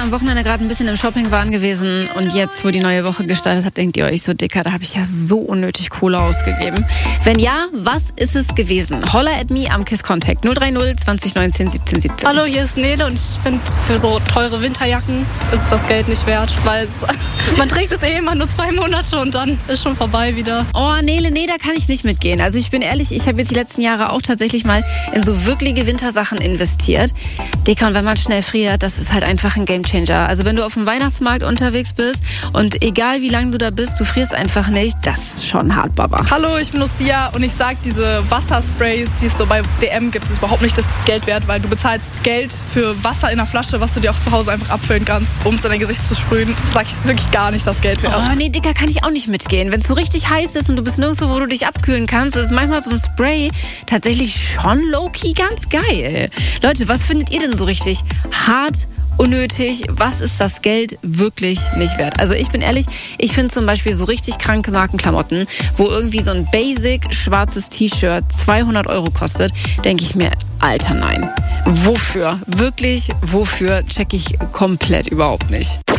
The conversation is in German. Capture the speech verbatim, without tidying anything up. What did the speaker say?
am Wochenende gerade ein bisschen im Shoppingwahn gewesen und jetzt, wo die neue Woche gestartet hat, denkt ihr euch so, Dicker, da habe ich ja so unnötig Kohle ausgegeben. Wenn ja, was ist es gewesen? Holla at me am Kiss Contact null drei null zwanzig neunzehn siebzehn siebzehn. Hallo, hier ist Nele und ich finde, für so teure Winterjacken ist das Geld nicht wert, weil es, man trägt es eh immer nur zwei Monate und dann ist schon vorbei wieder. Oh, Nele, nee, da kann ich nicht mitgehen. Also ich bin ehrlich, ich habe jetzt die letzten Jahre auch tatsächlich mal in so wirkliche Wintersachen investiert. Dicker, und wenn man schnell friert, das ist halt einfach ein Gamechanger. Also wenn du auf dem Weihnachtsmarkt unterwegs bist und egal wie lange du da bist, du frierst einfach nicht, das ist schon hart, Baba. Hallo, ich bin Lucia und ich sag, diese Wassersprays, die es so bei D M gibt, ist überhaupt nicht das Geld wert, weil du bezahlst Geld für Wasser in einer Flasche, was du dir auch zu Hause einfach abfüllen kannst, um es in dein Gesicht zu sprühen. Sag ich, ist wirklich gar nicht das Geld wert. Oh nee, Dicker, kann ich auch nicht mitgehen. Wenn es so richtig heiß ist und du bist nirgendwo, wo du dich abkühlen kannst, ist manchmal so ein Spray tatsächlich schon low-key ganz geil. Leute, was findet ihr denn so richtig hart, unnötig? Was ist das Geld wirklich nicht wert? Also ich bin ehrlich, ich finde zum Beispiel so richtig kranke Markenklamotten, wo irgendwie so ein basic schwarzes T-Shirt zweihundert Euro kostet, denke ich mir, Alter, nein. Wofür? Wirklich, wofür? Check ich komplett überhaupt nicht.